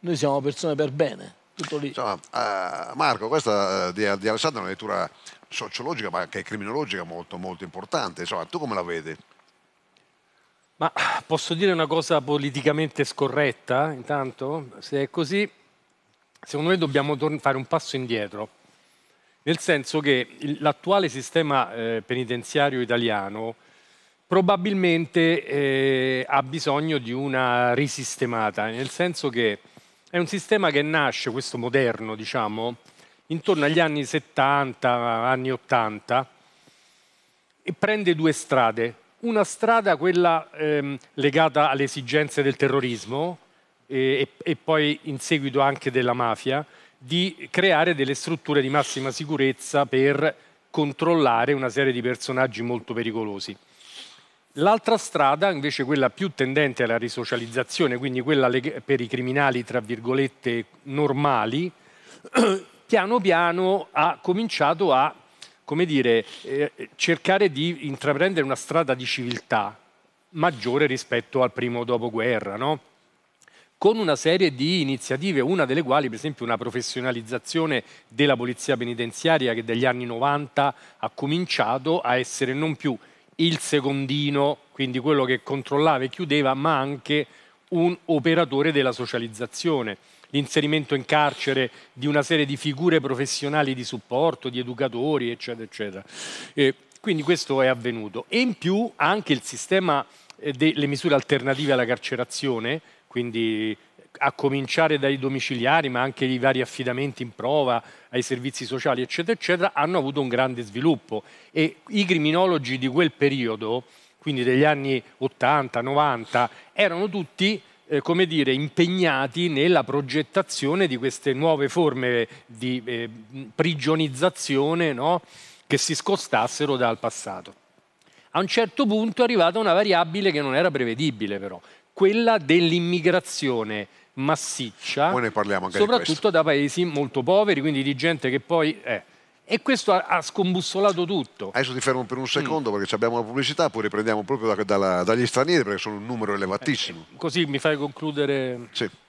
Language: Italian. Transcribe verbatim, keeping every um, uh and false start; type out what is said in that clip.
noi siamo persone per bene, tutto lì. Insomma, uh, Marco, questa uh, di, di Alessandro è una lettura sociologica ma anche criminologica molto, molto importante. Insomma, tu come la vedi? Ma posso dire una cosa politicamente scorretta, intanto? Se è così, secondo me dobbiamo fare un passo indietro, nel senso che l'attuale sistema eh, penitenziario italiano probabilmente eh, ha bisogno di una risistemata, nel senso che è un sistema che nasce, questo moderno, diciamo, intorno agli anni settanta, anni ottanta, e prende due strade. Una strada, quella ehm, legata alle esigenze del terrorismo e, e poi in seguito anche della mafia, di creare delle strutture di massima sicurezza per controllare una serie di personaggi molto pericolosi. L'altra strada, invece, quella più tendente alla risocializzazione, quindi quella per i criminali, tra virgolette, normali, piano piano ha cominciato a, come dire, eh, cercare di intraprendere una strada di civiltà maggiore rispetto al primo dopoguerra, no? Con una serie di iniziative, una delle quali, per esempio, una professionalizzazione della polizia penitenziaria che dagli anni novanta ha cominciato a essere non più il secondino, quindi quello che controllava e chiudeva, ma anche un operatore della socializzazione. L'inserimento in carcere di una serie di figure professionali di supporto, di educatori, eccetera, eccetera. Eh, quindi questo è avvenuto. E in più anche il sistema eh, delle misure alternative alla carcerazione, quindi a cominciare dai domiciliari, ma anche i vari affidamenti in prova, ai servizi sociali, eccetera, eccetera, hanno avuto un grande sviluppo. E i criminologi di quel periodo, quindi degli anni ottanta, novanta, erano tutti Eh, come dire, impegnati nella progettazione di queste nuove forme di eh, prigionizzazione, no? Che si scostassero dal passato. A un certo punto è arrivata una variabile che non era prevedibile, però, quella dell'immigrazione massiccia, Poi ne parliamo anche soprattutto da paesi molto poveri, quindi di gente che poi... Eh, E questo ha, ha scombussolato tutto. Adesso ti fermo per un secondo mm. perché abbiamo la pubblicità, poi riprendiamo proprio da, da, dagli stranieri perché sono un numero elevatissimo. Eh, così mi fai concludere. Sì.